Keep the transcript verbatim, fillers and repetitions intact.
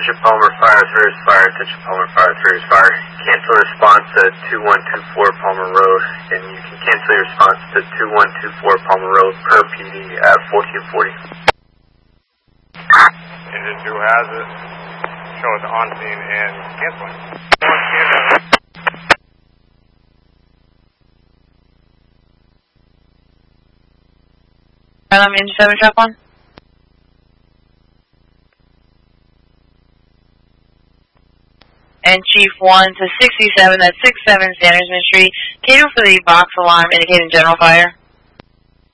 attention Palmer, fire three is fire, attention Palmer, fire three is fire. Cancel response at two one two four Palmer Road, and you can cancel your response to two one two four Palmer Road per P D at fourteen forty. Engine two has it. Show it on scene and canceling. I'm engine seven, drop one. And Chief one to sixty-seven, that's six seven Standards Ministry. Cater for the box alarm indicating general fire.